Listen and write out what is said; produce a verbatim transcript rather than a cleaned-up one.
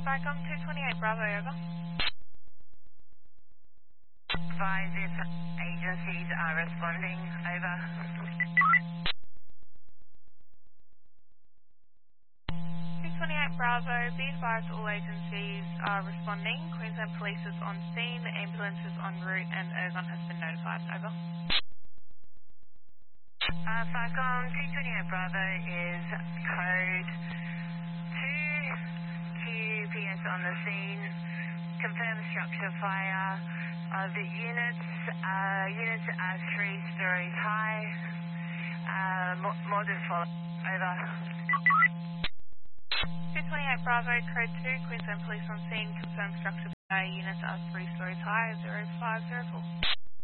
Cycom two twenty-eight Bravo, over. Advise if agencies are responding, over. two twenty-eight Bravo, be advised all agencies are responding. Queensland Police is on scene, the ambulance is en route and Ergon has been notified, over. Uh, Cycom two twenty-eight Bravo is code two Q P S on the scene. Confirmed structure fire of the units. Uh, units are three stories high. Uh, more, more than four. Over. two twenty-eight Bravo, code two, Queensland Police on scene, confirmed structure fire, units are three stories high, zero five zero four.